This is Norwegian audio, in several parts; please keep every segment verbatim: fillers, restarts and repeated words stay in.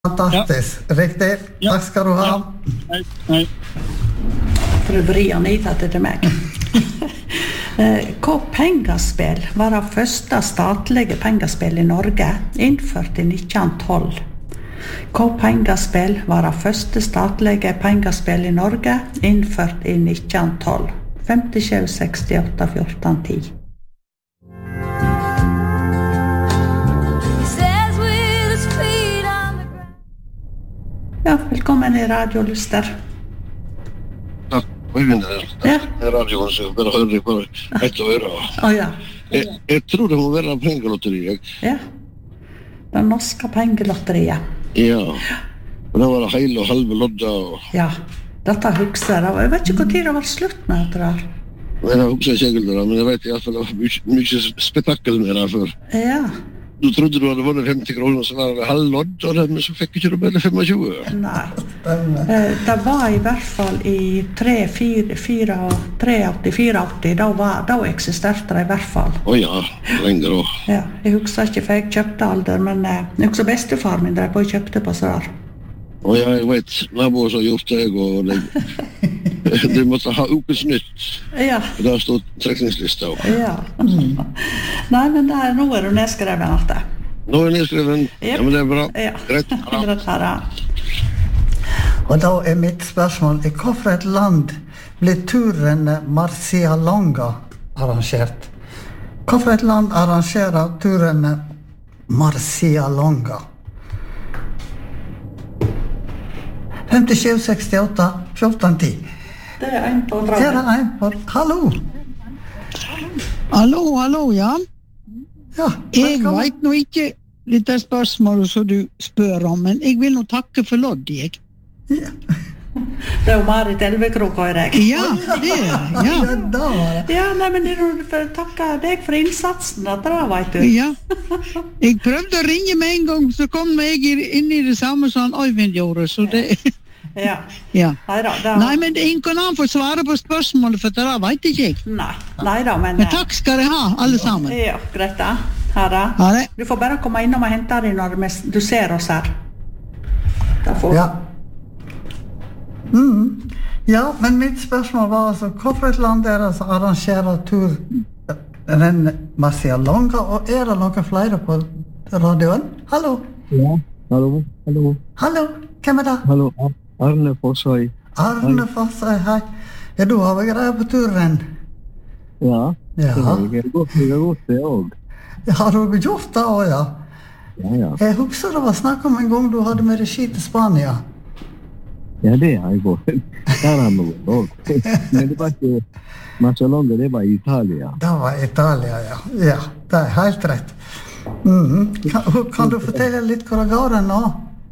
Fantastisk, ja. Riktigt. Ja. Tack ska du ha. Ja. Nej, nej. För att vrida Anita till mig. Hva pengaspel var det første statlige pengaspel i Norge innført i nitten tolv? Hva pengaspel var det første statlige pengaspel i Norge innført i nitten tolv? femtisju sekstiåtte fjorton ti. Ja, velkommen i Radio Luster. Takk, Øyvind. Ja. Radioen, så bare hører jeg på ett øre. Å ja. Jeg, jeg tror det må være pengelotteriet. Ja. Det norske pengelotteriet. Ja. Og det var hele og halve lodda. Og... Ja, dette husker jeg. Jeg vet ikke hvor tid det var slutt med det der. Men jeg husker ikke egentlig det, men jeg vet i hvert fall det var mye, mye spektakel med det før. Ja. Du trodde du hadde vunnet femti kroner, så var det halv lodd, og det, men så fikk ikke du bare tjuefem. Nei. Det var i hvert fall i tre åttifire, åtti, da, var, da eksisterte det i hvert fall. Å ja, lenger da. Ja, jeg husker ikke, for jeg kjøpte alder, men jeg husker bestefar min drev på og kjøpte på så der. Å ja, jeg vet, naboer som har gjort det, og det, de måtte ha ukens nytt. Ja. Og der stod trekningslista også. Ja. Nei, men det er, nå er du nedskreven alt det. Nå er nedskreven, Yep. ja, men det er bra. Ja. Greit. Ja. Greit her, ja. Och då är mitt spörsmål, i hvilket ett land blir turen Marcialonga arrangert? Hvilket ett land arrangerar turen Marcialonga? femtisju sekstiåtte fjorton ti. Det er en på Det er en på. Hallo! Hallo, hallo, ja. Ja, Jeg velkommen. vet nå ikke dette spørsmålet som du spør om, men jeg vil nå takke for lodd, jeg. Ja, Det er jo Marit Elvekrok, hører jeg. Ja, det er det, ja, ja. da var det. Ja, nei, men det er jo for å takke deg for innsatsen, at det vet du. Ja. Jeg prøvde å ringe med en gang, så kom jeg inn i det samme som Øyvind gjorde, så det... Ja. Ja. Neida, det... Nei, men ingen kan han få svare på spørsmålet, for det vet ikke jeg. Nei, neida, men... Men takk skal dere ha, alle sammen. Ja, greit da. Her da. Ha det. Du får bare komme innom og hente deg når du ser oss her. Da får... Ja. Mm. Ja, men mitt spørsmål var altså, hvilket land er det som arrangerer turen Marcialonga, og er det noen flere på radioen? Hallo? Ja, hallo, hallo, Hallo, hvem er det? hallo, Arne Fossøy. Arne Fossøy, hei. Ja, du har vel greie på turen? Ja, Ja. jeg har gått, jeg har gått det også. Ja, har du gjort det også, ja? Ja, ja, Jeg husker det var snakk om en gang du hadde med regi til Spania. ja, det har jeg gått. Der har vi gått også. Men det var ikke Marcialonga, det var i Italia. Det var Italia, ja. Ja, det er helt rett. Mhm. Kan, kan du fortelle litt hvor det går nå?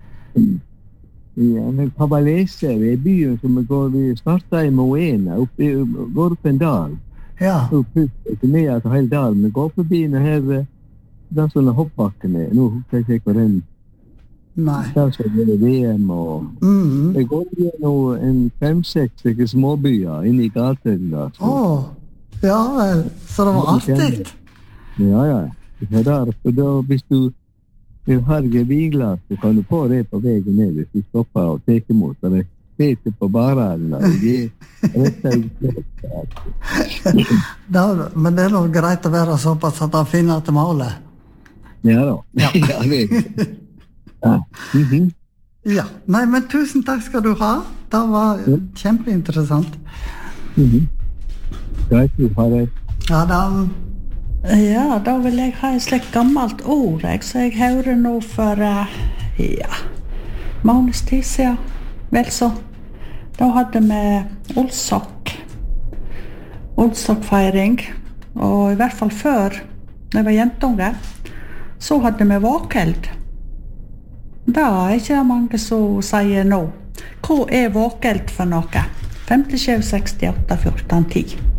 Ja, men Cavalese, vi er byen som vi går, vi startet i Moena, opp i, går opp en dal. Ja, Så ikke med at hele dalen, men går forbi den her, den sånne hoppbakkene. Nå husker jeg ikke den. nei. Der så er det V M og... Mhm. Det går gjennom en fem-seks ikke småbyer inne i gaten da. så- Åh, ja vel. Så det var artig. Ja, ja. Det er der, for da, hvis du vil harge viglas, så kan du få det på veien ned hvis du stopper og teker mot. Det er på bararen, da. Det er rett og slett. Da, men det er nok greit å være såpass at han finner til målet. Ja da. Ja, det er ja. Mhm. Ja, nei, men tusen takk skal du ha. Det var kjempeinteressant. Mhm. Greit, du har det. Ja, da... Ja, da vil jeg ha et slikt gammelt ord, jeg, så jeg hører nå for, uh, ja, måneds tid siden, vel så. Da hadde vi Olsok, Olsok-feiring, og i hvert fall før, når jeg var jentunge, så hadde vi våkeld. Det er ikke mange som sier nå. Hva er våkeld for noe? femtisju sekstiåtte fjorton ti.